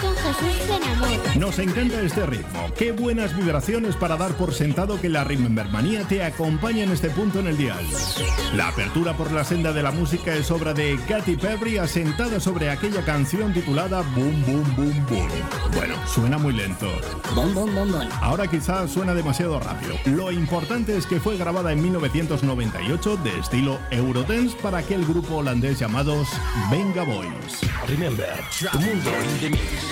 con Jesús Benamor. Nos encanta este ritmo. Qué buenas vibraciones para dar por sentado que la Remembermanía te acompaña en este punto en el dial. La apertura por la senda de la música es obra de Katy Perry, asentada sobre aquella canción titulada Boom Boom Boom Boom. Bueno, suena muy lento. Bom, bom, bom, bom. Ahora quizás suena demasiado rápido. Lo importante es que fue grabada en 1998 de estilo Eurodance para aquel grupo holandés llamados Venga Boys. Remember, tu mundo in the mix.